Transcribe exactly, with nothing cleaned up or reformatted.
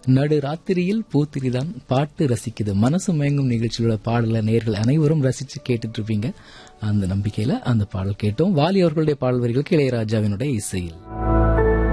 நடு ராத்திரியில் பூத்திரிதான் பாட்டு ரசிக்குது மனசு மயங்கும் நிகழ்ச்சியோட பாடல நேர்கள் அனைவரும் ரசிச்சு கேட்டுட்டு இருப்பீங்க. அந்த நம்பிக்கையில அந்த பாடல் கேட்டோம். வாலி அவர்களுடைய பாடல் வரிகளுக்கு இளையராஜாவினுடைய இசையில்